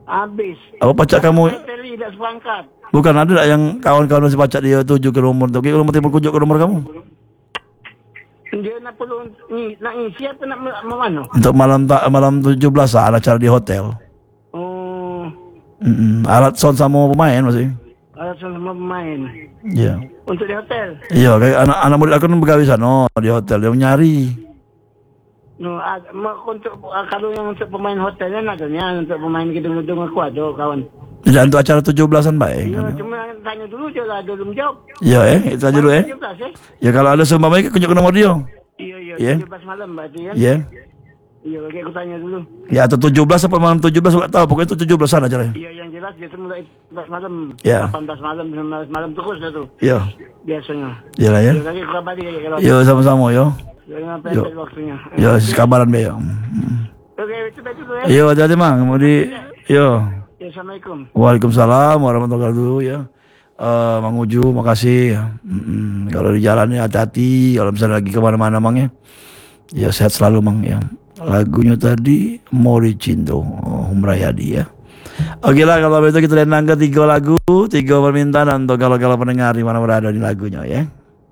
Habis. Apa pacak kamu? Teli dah seperangkat. Bukan ada tak yang kawan-kawan si pacak dia tuju ke nomor tu? Okey, kalau mau kujuk ke nomor kamu. Dia nak perlu nak ngisi apa nak mana? Untuk malam 17 acara di hotel. Oh. Alat sound sama pemain masih. Alat sound sama pemain. Ya. Untuk di hotel. Iya, kayak anak murid aku kan begawi sana di hotel dia nyari. No, untuk kalau yang untuk pemain hotelnya nadanya untuk pemain gedung-gedung aku ada kawan. Ya, untuk acara 17-an baik. Ya, cuma tanya dulu je lah, belum jawab. Ya, itu aja dulu 17, Ya, kalau ada seumpama baik kunjuk ke nomor dia. Iya, 17 malam berarti kan? Ya. Iya, oke, aku tanya dulu. Ya, atau 17 apa malam 17 enggak tahu, pokoknya itu 17-an acaranya. Iya, yang jelas dia tu mulai 17 malam, Ya. 18 malam, 19 malam terus dah tu. Iya. Biasanya. Iyalah ya. Ya, lagi aku kabari kalau. Yo, sama-sama yo. Jangan pendek waktunya. Yo, kabaran be yo. Oke, itu dulu ya. Yo, hati-hati Mang, mau di yo. Ya, Assalamualaikum. Waalaikumsalam warahmatullahi wabarakatuh ya. Mang Uju, makasih. Kalau di jalan ya hati-hati. Kalau misalnya lagi kemana-mana Mang ya. Ya sehat selalu Mang ya. Lagunya tadi Mori Cinto, Humrayadi ya. Oke lah kalau begitu kita lihat nangka 3 lagu, 3 permintaan untuk kalau pendengar di mana berada di lagunya ya.